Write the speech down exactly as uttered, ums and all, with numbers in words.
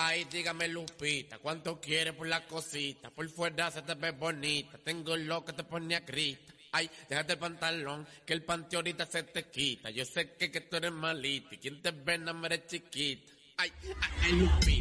Ay, dígame Lupita, ¿cuánto quieres por la cosita? Por fuera se te ve bonita, tengo lo que te pone a grita. Ay, déjate el pantalón, que el panty ahorita se te quita. Yo sé que, que tú eres malita y quien te ve no me eres chiquita. Ay, ay, ay, Lupita.